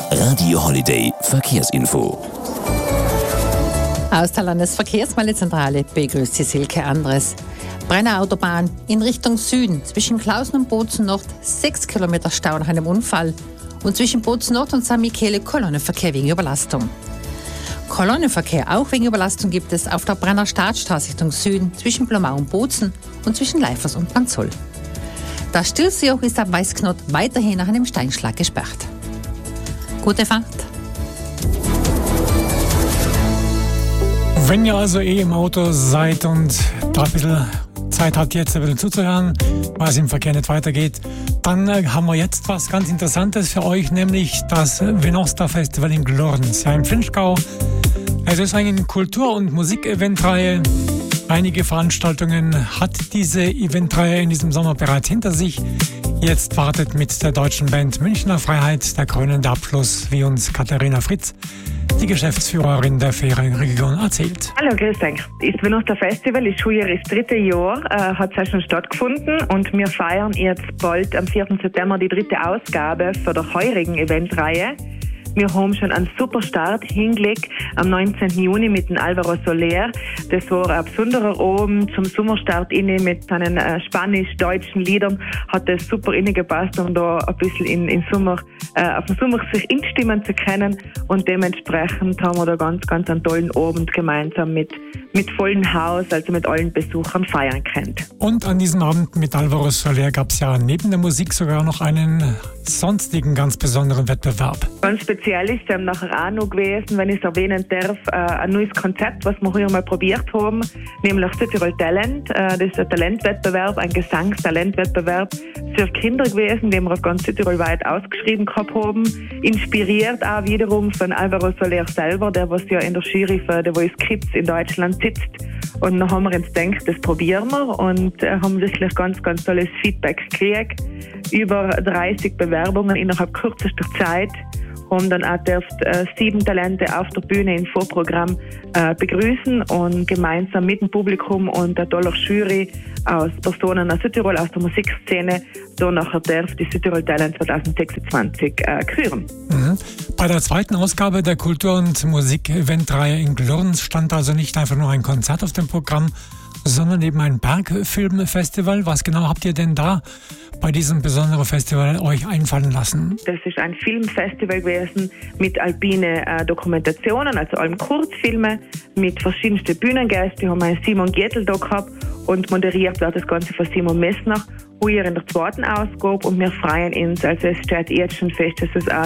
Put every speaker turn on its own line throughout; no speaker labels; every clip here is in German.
Radio Holiday Verkehrsinfo.
Aus der Landesverkehrsmeldezentrale begrüßt Sie Silke Andres. Brenner Autobahn in Richtung Süden zwischen Klausen und Bozen Nord 6 Kilometer Stau nach einem Unfall und zwischen Bozen Nord und St. Michele Kolonnenverkehr wegen Überlastung. Kolonnenverkehr auch wegen Überlastung gibt es auf der Brenner Staatsstraße Richtung Süden zwischen Blomau und Bozen und zwischen Leifers und Panzoll. Das Stilfseejoch ist ab Weißknott weiterhin nach einem Steinschlag gesperrt. Gute Fahrt!
Wenn ihr also im Auto seid und da ein bisschen Zeit habt, jetzt ein bisschen zuzuhören, weil es im Verkehr nicht weitergeht, dann haben wir jetzt was ganz Interessantes für euch, nämlich das Venosta Festival in Glorns, ja im Vinschgau. Es ist eine Kultur- und Musikeventreihe. Einige Veranstaltungen hat diese Eventreihe in diesem Sommer bereits hinter sich. Jetzt wartet mit der deutschen Band Münchner Freiheit der krönende Abschluss, wie uns Katharina Fritz, die Geschäftsführerin der Ferienregion, erzählt.
Hallo, grüß euch. Das Venosta Festival ist schon ihr 3. Jahr, hat es schon stattgefunden und wir feiern jetzt bald am 4. September die 3. Ausgabe für der heurigen Eventreihe. Wir haben schon einen super Start hingelegt am 19. Juni mit dem Alvaro Soler. Das war ein besonderer Abend zum Sommerstart inne mit seinen spanisch-deutschen Liedern. Hat das super inne gepasst, um da ein bisschen auf den Sommer sich instimmen zu können. Und dementsprechend haben wir da ganz einen tollen Abend gemeinsam mit vollem Haus, also mit allen Besuchern feiern können.
Und an diesem Abend mit Alvaro Soler gab es ja neben der Musik sogar noch einen sonstigen ganz besonderen Wettbewerb.
Ganz speziell ist es nachher auch noch gewesen, wenn ich es erwähnen darf, ein neues Konzept, was wir hier mal probiert haben, nämlich Südtirol Talent. Das ist ein Talentwettbewerb, ein Gesangstalentwettbewerb für Kinder gewesen, den wir auf ganz Südtirol weit ausgeschrieben gehabt haben. Inspiriert auch wiederum von Alvaro Soler selber, der was ja in der Jury für The Voice Kids in Deutschland sitzt. Und dann haben wir uns gedacht, das probieren wir und haben wirklich ganz tolles Feedback gekriegt. Über 30 Bewerbungen innerhalb kürzester Zeit, haben dann auch 7 Talente auf der Bühne im Vorprogramm begrüßen und gemeinsam mit dem Publikum und der toller Jury aus Personen aus Südtirol, aus der Musikszene, so nachher darf die Südtirol Talent 2026 küren.
Bei der zweiten Ausgabe der Kultur- und Musikeventreihe in Glorns stand also nicht einfach nur ein Konzert auf dem Programm, sondern eben ein Bergfilmfestival. Was genau habt ihr denn da bei diesem besonderen Festival euch einfallen lassen?
Das ist ein Filmfestival gewesen mit alpine Dokumentationen, also allem Kurzfilme, mit verschiedensten Bühnengästen. Wir haben einen Simon Gietl da gehabt und moderiert wird das Ganze von Simon Messner, hier in der zweiten Ausgabe, und wir freuen uns. Also es steht jetzt schon fest, dass es auch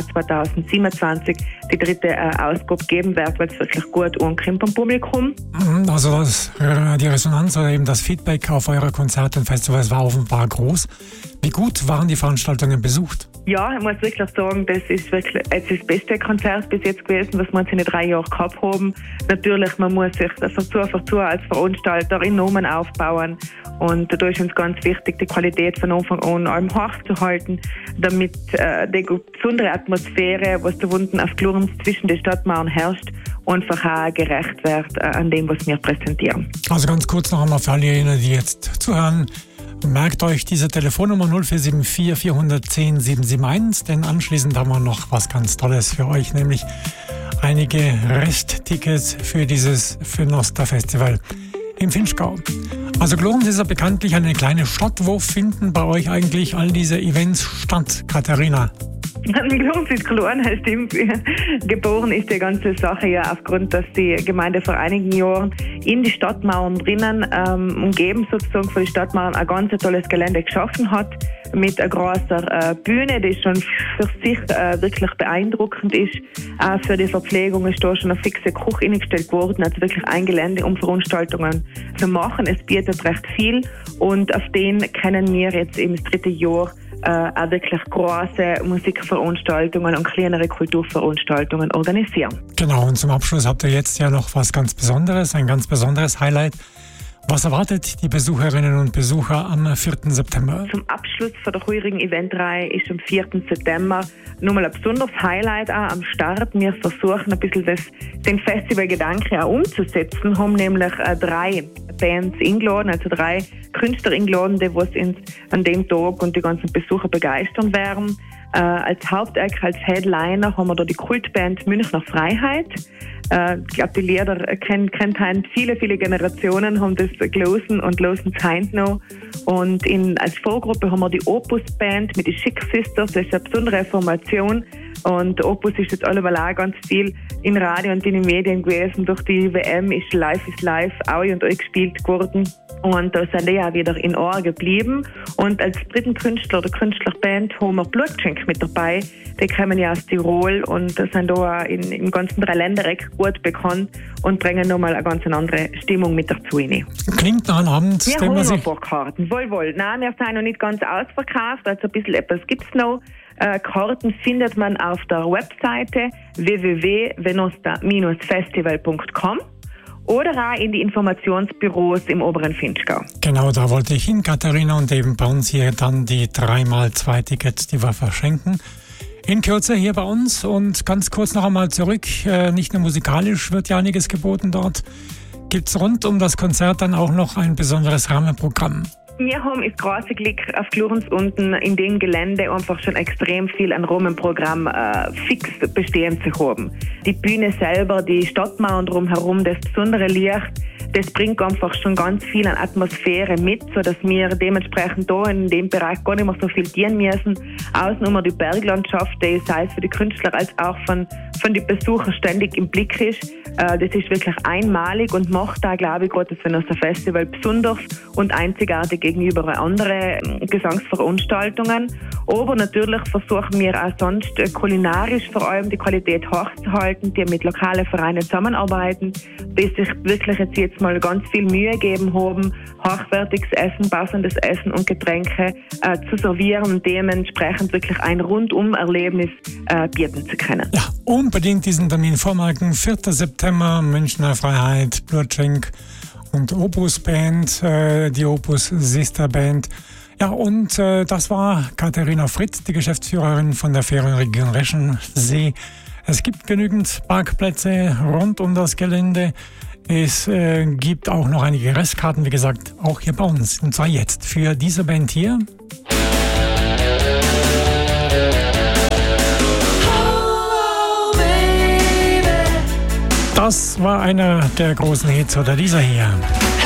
2027 die 3. Ausgabe geben wird, weil es wirklich gut ankommt beim Publikum.
Also die Resonanz oder eben das Feedback auf eure Konzerte und Festivals war offenbar groß. Wie gut waren die Veranstaltungen besucht?
Ja, ich muss wirklich sagen, das ist wirklich das beste Konzert bis jetzt gewesen, was wir in den 3 Jahren gehabt haben. Natürlich, man muss sich dazu als Veranstalter in Nomen aufbauen. Und da ist uns ganz wichtig, die Qualität von Anfang an allem hoch zu halten, damit die besondere Atmosphäre, was da unten auf Glorns zwischen den Stadtmauern herrscht, einfach auch gerecht wird an dem, was wir präsentieren.
Also ganz kurz noch einmal für alle, die jetzt zuhören. Merkt euch diese Telefonnummer 0474 410 771, denn anschließend haben wir noch was ganz Tolles für euch, nämlich einige Resttickets für dieses Venosta Festival im Vinschgau. Also Glorns ist ja bekanntlich eine kleine Stadt. Wo finden bei euch eigentlich all diese Events statt, Katharina?
Glorns ist klein, stimmt. Geboren ist die ganze Sache ja aufgrund, dass die Gemeinde vor einigen Jahren in die Stadtmauern drinnen, umgeben sozusagen von den Stadtmauern, ein ganz tolles Gelände geschaffen hat, mit einer großen Bühne, die schon für sich wirklich beeindruckend ist. Auch für die Verpflegung ist da schon eine fixe Küche eingestellt worden, also wirklich ein Gelände, um Veranstaltungen zu machen. Es bietet recht viel und auf den können wir jetzt eben das 3. Jahr auch wirklich große Musikveranstaltungen und kleinere Kulturveranstaltungen organisieren.
Genau, und zum Abschluss habt ihr jetzt ja noch was ganz Besonderes, ein ganz besonderes Highlight. Was erwartet die Besucherinnen und Besucher am 4. September?
Zum Abschluss von der heurigen Eventreihe ist am 4. September nochmal ein besonderes Highlight auch am Start. Wir versuchen ein bisschen den Festivalgedanke auch umzusetzen, haben nämlich 3 Bands eingeladen, also 3 Künstler eingeladen, die was uns an dem Tag und die ganzen Besucher begeistern werden. Als Hauptact, als Headliner haben wir da die Kultband Münchner Freiheit. Ich glaube, die Lieder kennt viele Generationen, haben das gelesen und hören es heute noch. Und als Vorgruppe haben wir die Opus-Band mit den Chic Sisters. Das ist eine besondere Formation. Und Opus ist jetzt allemal auch ganz viel in Radio und in den Medien gewesen. Durch die WM ist Live is Live auch und euch gespielt worden. Und da sind die auch wieder in Ohr geblieben. Und als dritten Künstler oder Künstlerband haben wir Blutschenk mit dabei. Die kommen ja aus Tirol und sind da auch im ganzen Dreiländereck gut bekannt und bringen nochmal eine ganz andere Stimmung mit dazu rein.
Klingt nach einem Abend,
wir haben noch ein paar Karten. Wohl. Nein, wir sind noch nicht ganz ausverkauft, also ein bisschen etwas gibt es noch. Karten findet man auf der Webseite www.venosta-festival.com oder auch in die Informationsbüros im oberen Finchgau.
Genau, da wollte ich hin, Katharina, und eben bei uns hier dann die 3x2 Tickets, die wir verschenken. In Kürze hier bei uns und ganz kurz noch einmal zurück, nicht nur musikalisch wird ja einiges geboten dort, gibt es rund um das Konzert dann auch noch ein besonderes Rahmenprogramm.
Wir haben das große Glück auf Glurens unten in dem Gelände einfach schon extrem viel an Rahmenprogramm fix bestehen zu haben. Die Bühne selber, die Stadtmauern drumherum, das besondere Licht, das bringt einfach schon ganz viel an Atmosphäre mit, sodass wir dementsprechend da in dem Bereich gar nicht mehr so viel dienen müssen. Außen um die Berglandschaft, die sei es für die Künstler als auch von den Besuchern ständig im Blick ist. Das ist wirklich einmalig und macht da, glaube ich, gerade das Venosta Festival besonders und einzigartig gegenüber anderen Gesangsveranstaltungen. Aber natürlich versuchen wir auch sonst kulinarisch vor allem die Qualität hochzuhalten, die mit lokalen Vereinen zusammenarbeiten, die sich wirklich jetzt mal ganz viel Mühe gegeben haben, hochwertiges Essen, passendes Essen und Getränke zu servieren und dementsprechend wirklich ein Rundum-Erlebnis bieten zu können.
Ja, unbedingt diesen Termin vormerken. 4. September, Münchner Freiheit, Blutschenk und Opus Band, die Opus Sister Band. Ja, und das war Katharina Fritz, die Geschäftsführerin von der Ferienregion Reschensee. Es gibt genügend Parkplätze rund um das Gelände. Es gibt auch noch einige Restkarten, wie gesagt, auch hier bei uns. Und zwar jetzt für diese Band hier. Das war einer der großen Hits oder dieser hier.